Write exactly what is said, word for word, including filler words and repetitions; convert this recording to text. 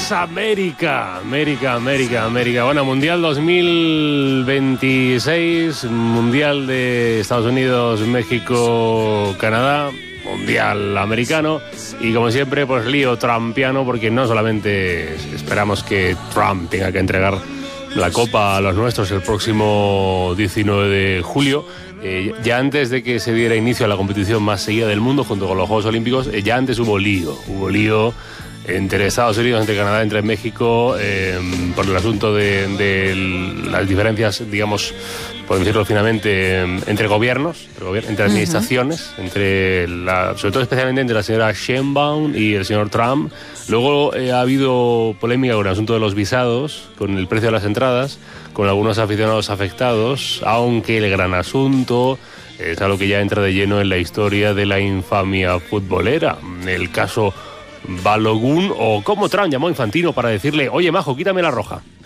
es América, América, América, América. Bueno, Mundial dos mil veintiséis, Mundial de Estados Unidos, México, Canadá, Mundial americano y como siempre, pues lío trumpiano porque no solamente esperamos que Trump tenga que entregar la copa a los nuestros el próximo diecinueve de julio, eh, ya antes de que se diera inicio a la competición más seguida del mundo junto con los Juegos Olímpicos, eh, ya antes hubo lío, hubo lío entre Estados Unidos, entre Canadá, entre México, eh, por el asunto de, de las diferencias, digamos, por decirlo finamente, entre gobiernos, entre, gobiernos, entre administraciones, uh-huh. entre la, sobre todo especialmente entre la señora Sheinbaum y el señor Trump. Luego eh, ha habido polémica con el asunto de los visados, con el precio de las entradas, con algunos aficionados afectados, aunque el gran asunto es algo que ya entra de lleno en la historia de la infamia futbolera. El caso Balogun, o como Trump llamó a Infantino para decirle: oye, majo, quítame la roja.